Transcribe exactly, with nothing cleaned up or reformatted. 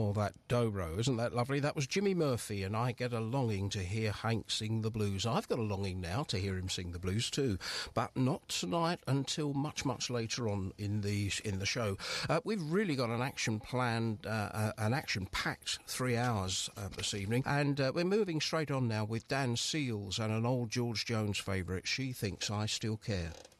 Oh, that dobro, isn't that lovely? That was Jimmy Murphy, and I get a longing to hear Hank sing the blues. I've got a longing now to hear him sing the blues too, but not tonight until much, much later on in the in the show. Uh, we've really got an action planned, uh, uh, an action-packed three hours uh, this evening, and uh, we're moving straight on now with Dan Seals and an old George Jones favourite, She Thinks I Still Care.